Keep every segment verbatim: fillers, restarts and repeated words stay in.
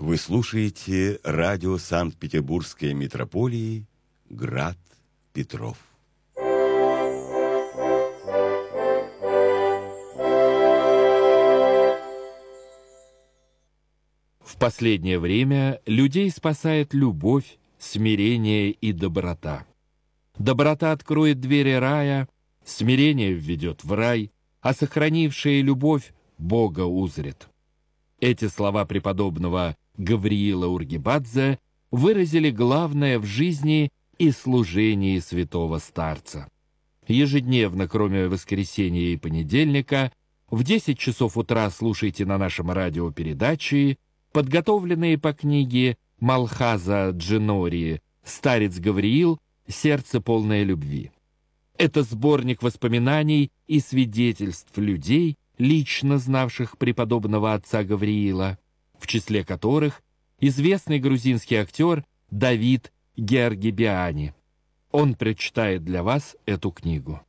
Вы слушаете радио Санкт-Петербургской митрополии «Град Петров». В последнее время людей спасает любовь, смирение и доброта. Доброта откроет двери рая, смирение введет в рай, а сохранившая любовь Бога узрит. Эти слова преподобного Гавриила Ургибадзе выразили главное в жизни и служении святого старца. Ежедневно, кроме воскресенья и понедельника, в десять часов утра слушайте на нашем радио передачи, подготовленные по книге Малхаза Джинори «Старец Гавриил. Сердце полное любви». Это сборник воспоминаний и свидетельств людей, лично знавших преподобного отца Гавриила, в числе которых известный грузинский актер Давид Георгибиани. Он прочитает для вас эту книгу.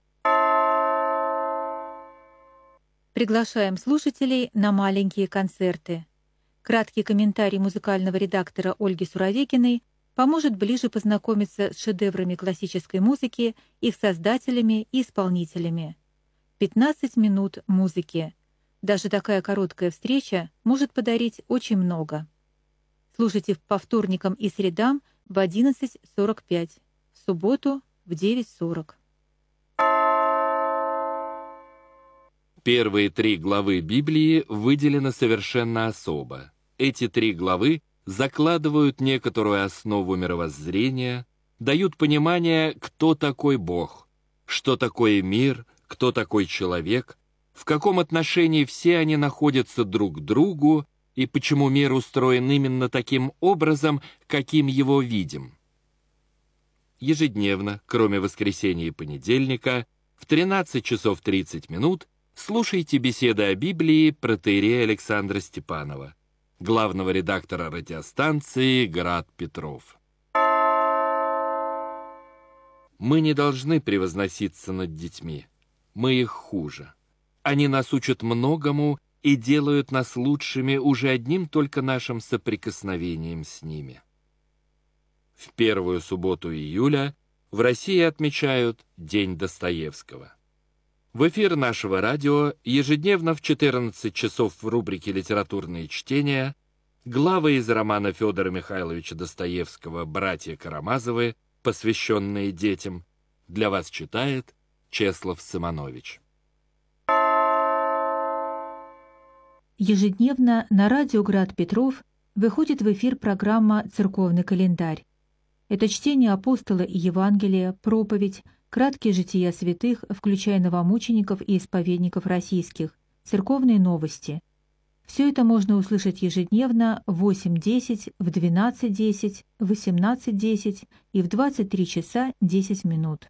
Приглашаем слушателей на маленькие концерты. Краткий комментарий музыкального редактора Ольги Суровикиной поможет ближе познакомиться с шедеврами классической музыки, их создателями и исполнителями. пятнадцать минут музыки. Даже такая короткая встреча может подарить очень много. Слушайте по вторникам и средам в одиннадцать сорок пять, в субботу в девять сорок. Первые три главы Библии выделены совершенно особо. Эти три главы закладывают некоторую основу мировоззрения, дают понимание, кто такой Бог, что такое мир, кто такой человек, в каком отношении все они находятся друг к другу и почему мир устроен именно таким образом, каким его видим. Ежедневно, кроме воскресенья и понедельника, в тринадцать часов тридцать минут слушайте беседы о Библии протоиерея Александра Степанова, главного редактора радиостанции «Град Петров». Мы не должны превозноситься над детьми. Мы их хуже. Они нас учат многому и делают нас лучшими уже одним только нашим соприкосновением с ними. В первую субботу июля в России отмечают День Достоевского. В эфир нашего радио ежедневно в четырнадцать часов в рубрике «Литературные чтения» главы из романа Федора Михайловича Достоевского «Братья Карамазовы», посвященные детям, для вас читает Чеслав Сыманович. Ежедневно на радио «Град Петров» выходит в эфир программа «Церковный календарь». Это чтение апостола и Евангелия, проповедь, краткие жития святых, включая новомучеников и исповедников российских, церковные новости. Все это можно услышать ежедневно в восемь десять, в двенадцать десять, в восемнадцать десять и в двадцать три часа десять минут.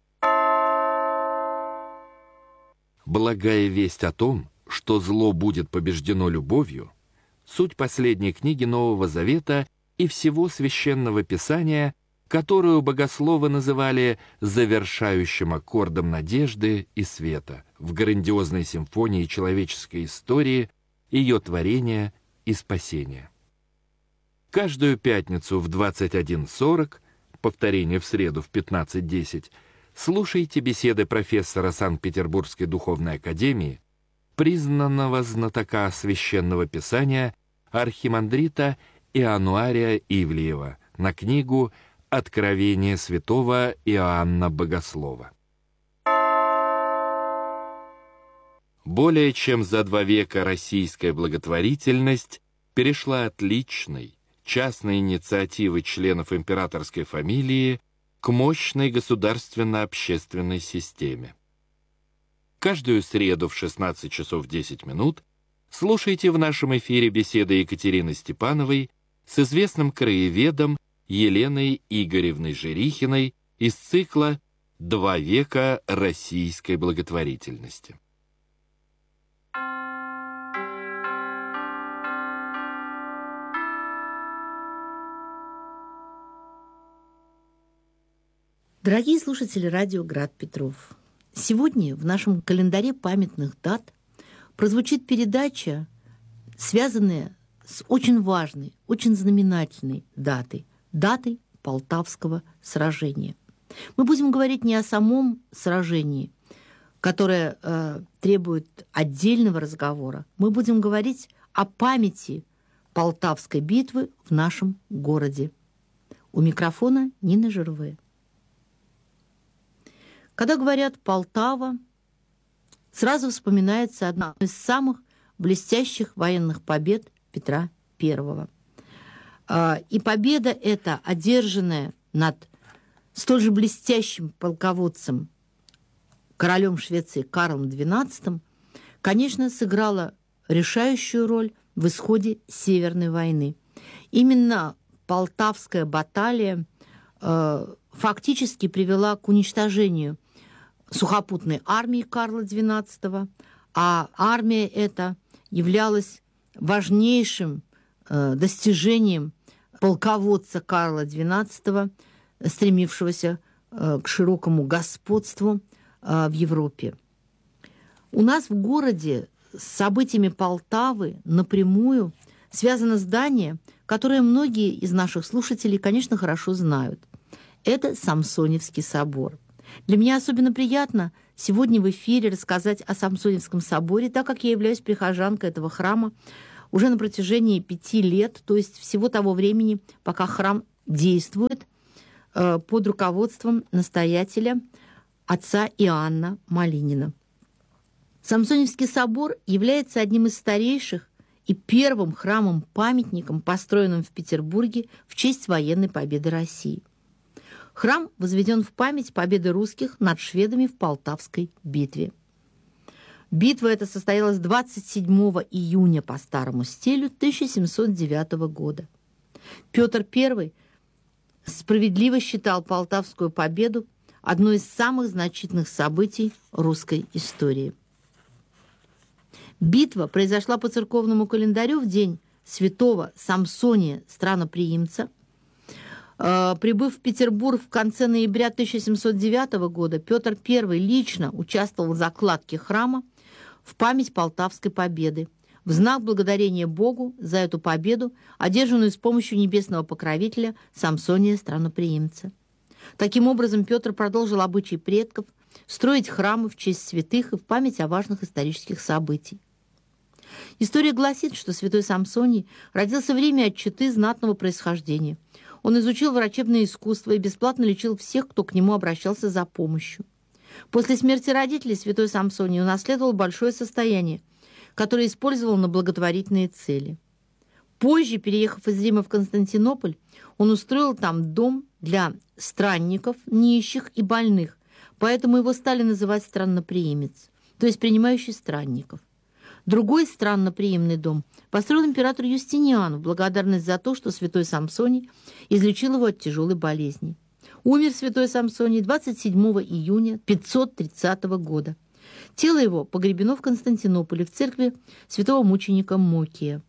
Благая весть о том, что зло будет побеждено любовью, суть последней книги Нового Завета и всего Священного Писания, которую богословы называли завершающим аккордом надежды и света в грандиозной симфонии человеческой истории, ее творения и спасения. Каждую пятницу в двадцать один сорок, повторение в среду в пятнадцать десять, слушайте беседы профессора Санкт-Петербургской духовной академии, признанного знатока Священного Писания архимандрита Иоаннуария Ивлеева на книгу «Откровение святого Иоанна Богослова». Более чем за два века российская благотворительность перешла от личной, частной инициативы членов императорской фамилии к мощной государственно-общественной системе. Каждую среду в шестнадцать часов десять минут слушайте в нашем эфире беседы Екатерины Степановой с известным краеведом Еленой Игоревной Жирихиной из цикла «Два века российской благотворительности». Дорогие слушатели радио «Град Петров», сегодня в нашем календаре памятных дат прозвучит передача, связанная с очень важной, очень знаменательной датой, датой Полтавского сражения. Мы будем говорить не о самом сражении, которое э, требует отдельного разговора. Мы будем говорить о памяти Полтавской битвы в нашем городе. У микрофона Нина Жерве. Когда говорят «Полтава», сразу вспоминается одна из самых блестящих военных побед Петра Первого. И победа эта, одержанная над столь же блестящим полководцем, королем Швеции Карлом двенадцатым, конечно, сыграла решающую роль в исходе Северной войны. Именно Полтавская баталия э, фактически привела к уничтожению сухопутной армии Карла двенадцатого, а армия эта являлась важнейшим э, достижением полководца Карла двенадцатого, стремившегося э, к широкому господству э, в Европе. У нас в городе с событиями Полтавы напрямую связано здание, которое многие из наших слушателей, конечно, хорошо знают. Это Самсоневский собор. Для меня особенно приятно сегодня в эфире рассказать о Самсоневском соборе, так как я являюсь прихожанкой этого храма уже на протяжении пяти лет, то есть всего того времени, пока храм действует э, под руководством настоятеля отца Иоанна Малинина. Самсоневский собор является одним из старейших и первым храмом-памятником, построенным в Петербурге в честь военной победы России. Храм возведен в память победы русских над шведами в Полтавской битве. Битва эта состоялась двадцать седьмого июня по старому стилю тысяча семьсот девятого года. Петр Первый справедливо считал Полтавскую победу одной из самых значительных событий русской истории. Битва произошла по церковному календарю в день святого Самсония Странноприимца. Прибыв в Петербург в конце ноября тысяча семьсот девятого года, Петр Первый лично участвовал в закладке храма в память Полтавской победы, в знак благодарения Богу за эту победу, одержанную с помощью небесного покровителя Самсония Странноприимца. Таким образом, Петр продолжил обычай предков строить храмы в честь святых и в память о важных исторических событиях. История гласит, что святой Самсоний родился в Риме от четы знатного происхождения. Он изучил врачебное искусство и бесплатно лечил всех, кто к нему обращался за помощью. После смерти родителей святой Самсоний унаследовал большое состояние, которое использовал на благотворительные цели. Позже, переехав из Рима в Константинополь, он устроил там дом для странников, нищих и больных, поэтому его стали называть странноприимец, то есть принимающий странников. Другой странноприимный дом построил император Юстиниан в благодарность за то, что святой Самсоний излечил его от тяжелой болезни. Умер святой Самсоний двадцать седьмого июня пятьсот тридцатого года. Тело его погребено в Константинополе в церкви святого мученика Мокия.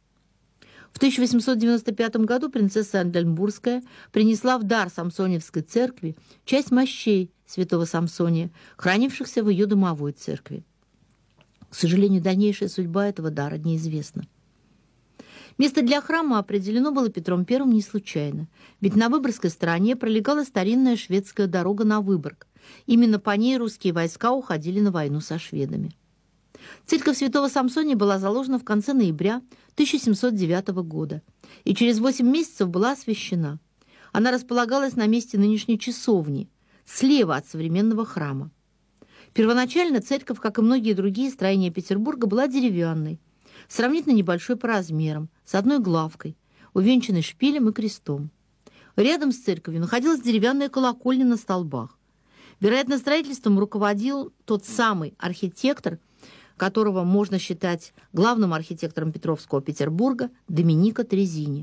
В тысяча восемьсот девяносто пятом году принцесса Анденбургская принесла в дар Самсоневской церкви часть мощей святого Самсония, хранившихся в ее домовой церкви. К сожалению, дальнейшая судьба этого дара неизвестна. Место для храма определено было Петром Первым не случайно, ведь на Выборгской стороне пролегала старинная шведская дорога на Выборг. Именно по ней русские войска уходили на войну со шведами. Церковь святого Самсония была заложена в конце ноября тысяча семьсот девятого года и через восемь месяцев была освящена. Она располагалась на месте нынешней часовни, слева от современного храма. Первоначально церковь, как и многие другие строения Петербурга, была деревянной, сравнительно небольшой по размерам, с одной главкой, увенчанной шпилем и крестом. Рядом с церковью находилась деревянная колокольня на столбах. Вероятно, строительством руководил тот самый архитектор, которого можно считать главным архитектором Петровского Петербурга, Доминико Трезини.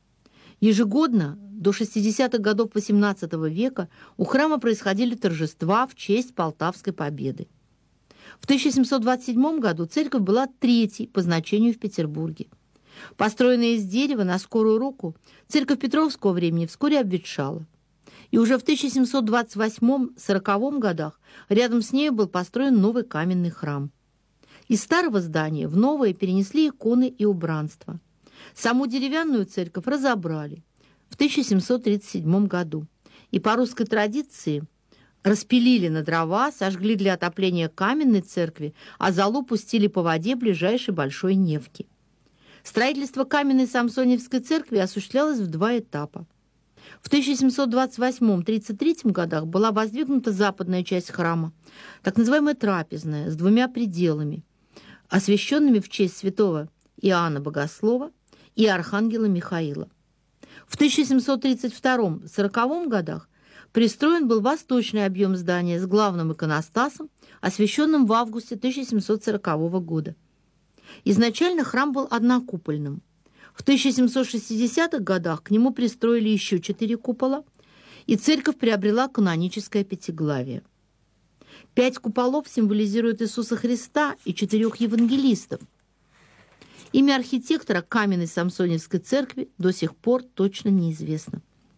Ежегодно до шестидесятых годов восемнадцатого века у храма происходили торжества в честь Полтавской победы. В тысяча семьсот двадцать седьмом году церковь была третьей по значению в Петербурге. Построенная из дерева на скорую руку, церковь Петровского времени вскоре обветшала. И уже в тысяча семьсот двадцать восьмом — сороковом годах рядом с ней был построен новый каменный храм. Из старого здания в новое перенесли иконы и убранство. Саму деревянную церковь разобрали в тысяча семьсот тридцать седьмом году и по русской традиции распилили на дрова, сожгли для отопления каменной церкви, а золу пустили по воде ближайшей Большой Невки. Строительство каменной Самсоневской церкви осуществлялось в два этапа. В тысяча семьсот двадцать восьмом — тридцать третьем годах была воздвигнута западная часть храма, так называемая трапезная, с двумя пределами, освященными в честь святого Иоанна Богослова и архангела Михаила. В тысяча семьсот тридцать втором — сороковом годах пристроен был восточный объем здания с главным иконостасом, освященным в августе тысяча семьсот сорокового года. Изначально храм был однокупольным. В тысяча семьсот шестидесятых годах к нему пристроили еще четыре купола, и церковь приобрела каноническое пятиглавие. Пять куполов символизируют Иисуса Христа и четырех евангелистов. Имя архитектора каменной Самсоневской церкви до сих пор точно неизвестно.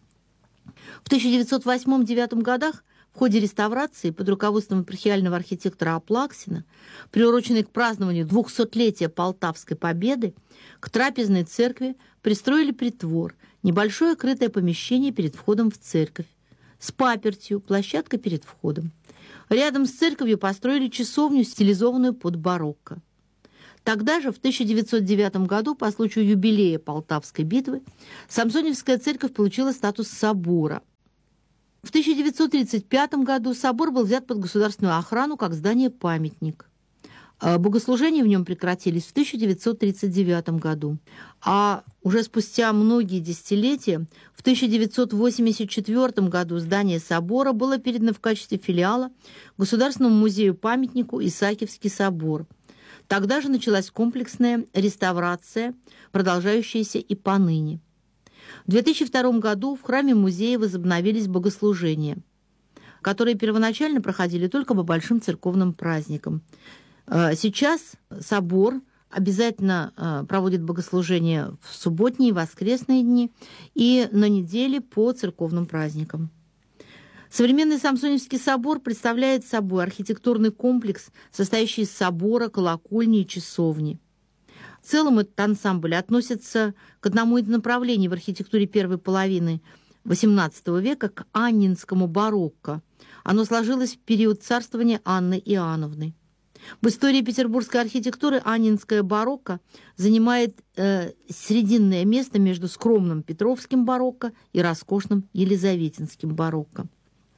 В тысяча девятьсот восьмом — девятом годах в ходе реставрации под руководством епархиального архитектора Аплаксина, приуроченной к празднованию двухсотлетия Полтавской победы, к трапезной церкви пристроили притвор, небольшое крытое помещение перед входом в церковь, с папертью, площадка перед входом. Рядом с церковью построили часовню, стилизованную под барокко. Тогда же, в тысяча девятьсот девятом году, по случаю юбилея Полтавской битвы, Самсоневская церковь получила статус собора. В тысяча девятьсот тридцать пятом году собор был взят под государственную охрану как здание-памятник. Богослужения в нем прекратились в тысяча девятьсот тридцать девятом году, а уже спустя многие десятилетия, в тысяча девятьсот восемьдесят четвёртом году здание собора было передано в качестве филиала Государственному музею-памятнику Исаакиевский собор. Тогда же началась комплексная реставрация, продолжающаяся и поныне. В две тысячи втором году в храме музея возобновились богослужения, которые первоначально проходили только по большим церковным праздникам. Сейчас собор обязательно проводит богослужения в субботние и воскресные дни и на неделе по церковным праздникам. Современный Самсоневский собор представляет собой архитектурный комплекс, состоящий из собора, колокольни и часовни. В целом этот ансамбль относится к одному из направлений в архитектуре первой половины восемнадцатого века, к аннинскому барокко. Оно сложилось в период царствования Анны Иоанновны. В истории петербургской архитектуры аннинское барокко занимает э, срединное место между скромным петровским барокко и роскошным елизаветинским барокко.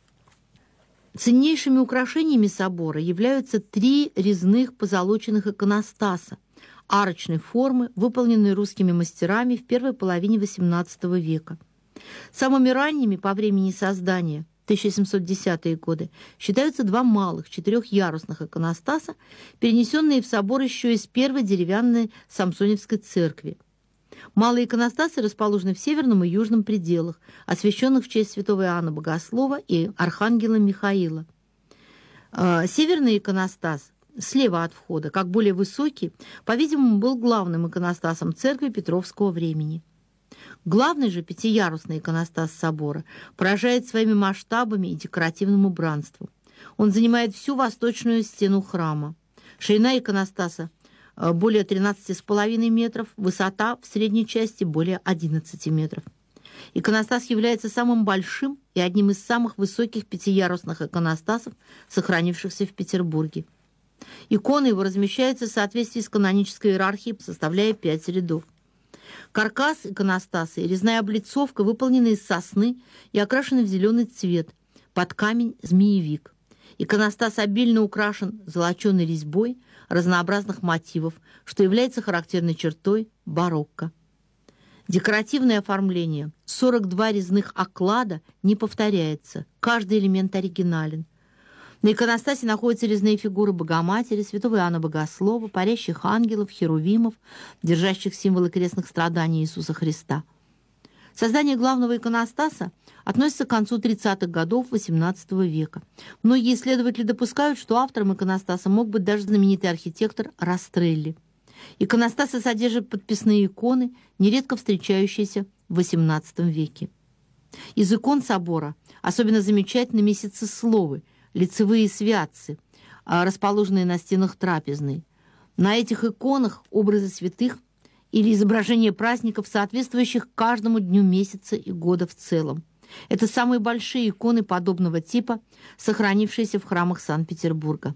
Ценнейшими украшениями собора являются три резных позолоченных иконостаса арочной формы, выполненные русскими мастерами в первой половине восемнадцатого века. Самыми ранними по времени создания, тысяча семьсот десятые годы, считаются два малых четырехъярусных иконостаса, перенесенные в собор еще из первой деревянной Самсоневской церкви. Малые иконостасы расположены в северном и южном пределах, освященных в честь святого Иоанна Богослова и архангела Михаила. Северный иконостас слева от входа, как более высокий, по-видимому, был главным иконостасом церкви Петровского времени. Главный же пятиярусный иконостас собора поражает своими масштабами и декоративным убранством. Он занимает всю восточную стену храма. Ширина иконостаса более тринадцати с половиной метров, высота в средней части более одиннадцати метров. Иконостас является самым большим и одним из самых высоких пятиярусных иконостасов, сохранившихся в Петербурге. Иконы его размещаются в соответствии с канонической иерархией, составляя пять рядов. Каркас иконостаса и резная облицовка выполнены из сосны и окрашены в зеленый цвет, под камень змеевик. Иконостас обильно украшен золоченой резьбой разнообразных мотивов, что является характерной чертой барокко. Декоративное оформление, сорок два резных оклада, не повторяется, каждый элемент оригинален. На иконостасе находятся резные фигуры Богоматери, святого Иоанна Богослова, парящих ангелов, херувимов, держащих символы крестных страданий Иисуса Христа. Создание главного иконостаса относится к концу тридцатых годов восемнадцатого века. Многие исследователи допускают, что автором иконостаса мог быть даже знаменитый архитектор Растрелли. Иконостасы содержат подписные иконы, нередко встречающиеся в восемнадцатом веке. Из икон собора особенно замечательны месяцесловы, лицевые святцы, расположенные на стенах трапезной. На этих иконах образы святых или изображение праздников, соответствующих каждому дню месяца и года в целом. Это самые большие иконы подобного типа, сохранившиеся в храмах Санкт-Петербурга.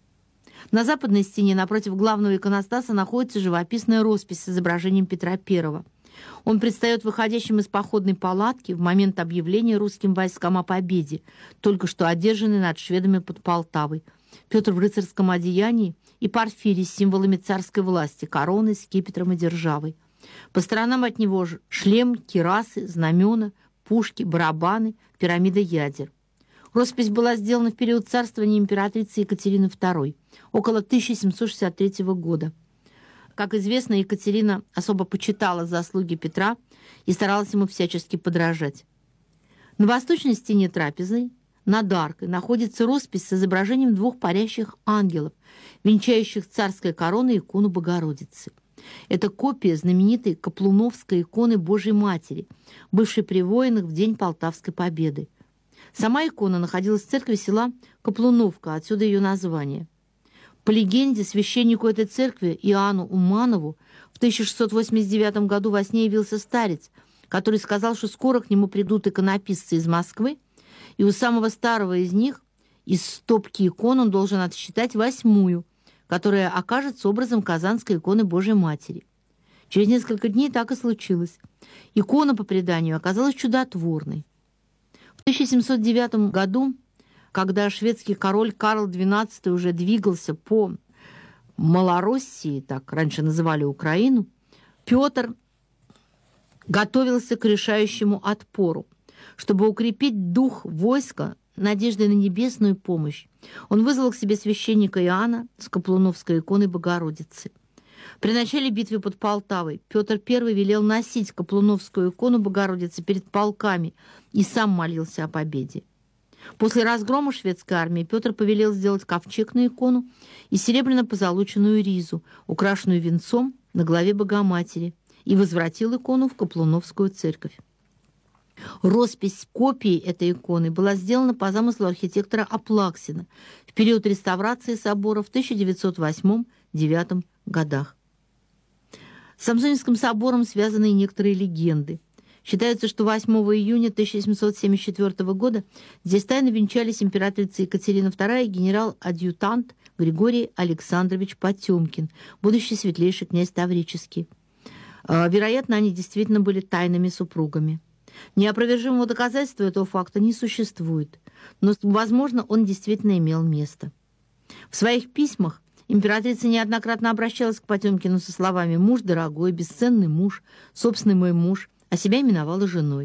На западной стене напротив главного иконостаса находится живописная роспись с изображением Петра Первого. Он предстает выходящим из походной палатки в момент объявления русским войскам о победе, только что одержанной над шведами под Полтавой. Петр в рыцарском одеянии и Порфирий с символами царской власти, короной, скипетром и державой. По сторонам от него же шлем, кирасы, знамена, пушки, барабаны, пирамида ядер. Роспись была сделана в период царствования императрицы Екатерины Второй, около тысяча семьсот шестьдесят третьего года. Как известно, Екатерина особо почитала заслуги Петра и старалась ему всячески подражать. На восточной стене трапезной, над аркой, находится роспись с изображением двух парящих ангелов, венчающих царской короной икону Богородицы. Это копия знаменитой Каплуновской иконы Божьей Матери, бывшей при войнах в день Полтавской победы. Сама икона находилась в церкви села Каплуновка, отсюда ее название. По легенде, священнику этой церкви Иоанну Уманову в тысяча шестьсот восемьдесят девятом году во сне явился старец, который сказал, что скоро к нему придут иконописцы из Москвы, и у самого старого из них из стопки икон он должен отсчитать восьмую, которая окажется образом казанской иконы Божьей Матери. Через несколько дней так и случилось. Икона, по преданию, оказалась чудотворной. В тысяча семьсот девятом году, когда шведский король Карл двенадцатый уже двигался по Малороссии, так раньше называли Украину, Петр готовился к решающему отпору. Чтобы укрепить дух войска надеждой на небесную помощь, он вызвал к себе священника Иоанна с Каплуновской иконой Богородицы. При начале битвы под Полтавой Петр Первый велел носить Каплуновскую икону Богородицы перед полками и сам молился о победе. После разгрома шведской армии Петр повелел сделать ковчег на икону и серебряно-позолоченную ризу, украшенную венцом на главе Богоматери, и возвратил икону в Каплуновскую церковь. Роспись копии этой иконы была сделана по замыслу архитектора Аплаксина в период реставрации собора в тысяча девятьсот восьмом — девятом годах. С Самсоневским собором связаны и некоторые легенды. Считается, что восьмого июня тысяча семьсот семьдесят четвёртого года здесь тайно венчались императрица Екатерина Вторая и генерал-адъютант Григорий Александрович Потемкин, будущий светлейший князь Таврический. Вероятно, они действительно были тайными супругами. Неопровержимого доказательства этого факта не существует, но, возможно, он действительно имел место. В своих письмах императрица неоднократно обращалась к Потемкину со словами «муж дорогой», «бесценный муж», «собственный мой муж», а себя именовала женой.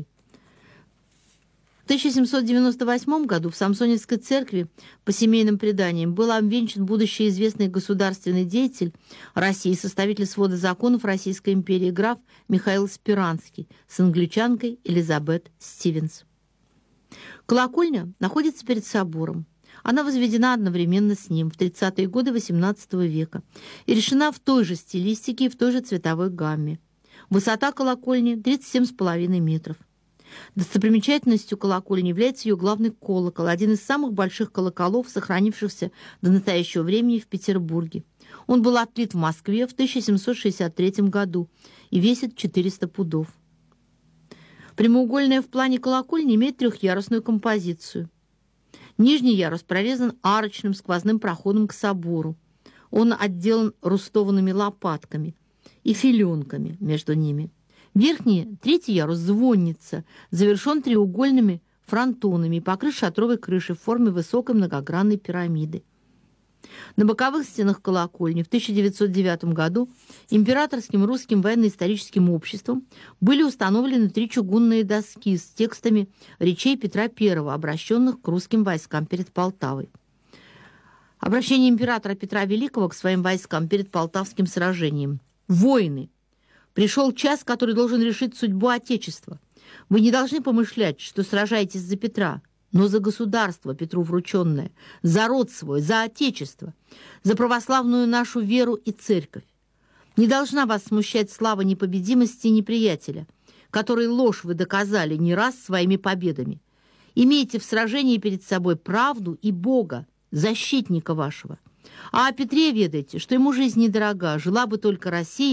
В тысяча семьсот девяносто восьмом году в Самсоневской церкви, по семейным преданиям, был обвенчан будущий известный государственный деятель России, составитель свода законов Российской империи граф Михаил Спиранский с англичанкой Элизабет Стивенс. Колокольня находится перед собором. Она возведена одновременно с ним в тридцатые годы восемнадцатого века и решена в той же стилистике и в той же цветовой гамме. Высота колокольни тридцать семь с половиной метров. Достопримечательностью колокольни является ее главный колокол, один из самых больших колоколов, сохранившихся до настоящего времени в Петербурге. Он был отлит в Москве в тысяча семьсот шестьдесят третьем году и весит четыреста пудов. Прямоугольная в плане колокольня имеет трехъярусную композицию. Нижний ярус прорезан арочным сквозным проходом к собору. Он отделан рустованными лопатками и филенками между ними. Верхний, третий ярус, звонница, завершен треугольными фронтонами и покрыт шатровой крышей в форме высокой многогранной пирамиды. На боковых стенах колокольни в тысяча девятьсот девятом году Императорским русским военно-историческим обществом были установлены три чугунные доски с текстами речей Петра Первого, обращенных к русским войскам перед Полтавой. Обращение императора Петра Великого к своим войскам перед Полтавским сражением. «Воины! Пришел час, который должен решить судьбу Отечества. Вы не должны помышлять, что сражаетесь за Петра, но за государство, Петру врученное, за род свой, за Отечество, за православную нашу веру и церковь. Не должна вас смущать слава непобедимости неприятеля, которой ложь вы доказали не раз своими победами. Имейте в сражении перед собой правду и Бога, защитника вашего. А о Петре ведайте, что ему жизнь недорога, жила бы только Россия,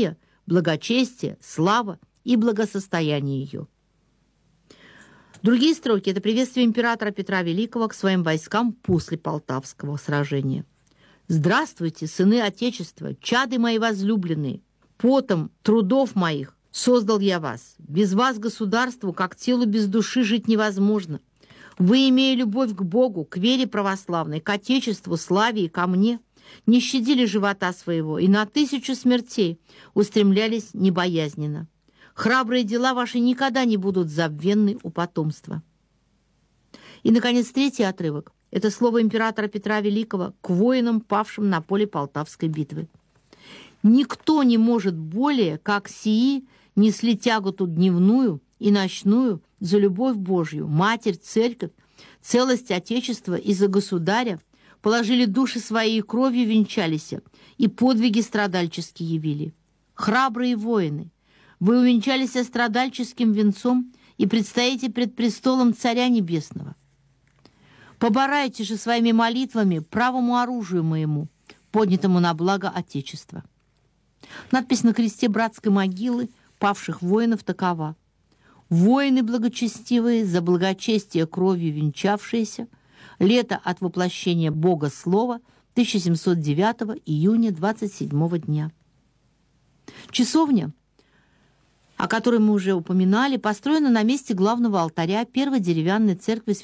благочестие, слава и благосостояние ее». Другие строки – это приветствие императора Петра Великого к своим войскам после Полтавского сражения. «Здравствуйте, сыны Отечества, чады мои возлюбленные! Потом трудов моих создал я вас. Без вас государству, как телу без души, жить невозможно. Вы, имея любовь к Богу, к вере православной, к Отечеству, славе и ко мне, не щадили живота своего и на тысячу смертей устремлялись небоязненно. Храбрые дела ваши никогда не будут забвенны у потомства». И, наконец, третий отрывок – это слово императора Петра Великого к воинам, павшим на поле Полтавской битвы. «Никто не может более, как сии, несли тяготу дневную и ночную за любовь Божью, Матерь, Церковь, целость Отечества и за Государя, положили души свои и кровью венчались, и подвиги страдальческие явили. Храбрые воины, вы увенчались страдальческим венцом и предстоите пред престолом Царя Небесного. Поборайте же своими молитвами правому оружию моему, поднятому на благо Отечества». Надпись на кресте братской могилы павших воинов такова: «Воины благочестивые, за благочестие кровью венчавшиеся, лето от воплощения Бога Слова тысяча семьсот девятого июня двадцать седьмого дня». Часовня, о которой мы уже упоминали, построена на месте главного алтаря первой деревянной церкви